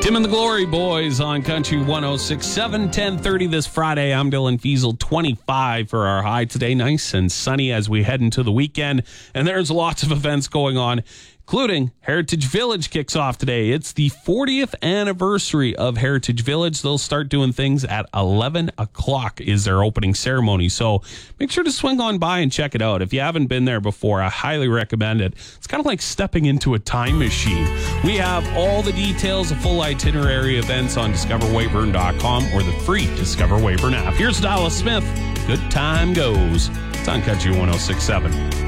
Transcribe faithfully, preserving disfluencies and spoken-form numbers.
Tim and the Glory Boys on Country one oh six point seven, ten thirty this Friday. I'm Dylan Fiesel, twenty-five for our high today. Nice and sunny as we head into the weekend. And there's lots of events going on, including Heritage Village kicks off today. It's the fortieth anniversary of Heritage Village. They'll start doing things at eleven o'clock is their opening ceremony. So make sure to swing on by and check it out. If you haven't been there before, I highly recommend it. It's kind of like stepping into a time machine. We have all the details, a full itinerary events on discover weyburn dot com or the free Discover Weyburn app. Here's Dallas Smith. Good time goes. It's on Country one oh six point seven.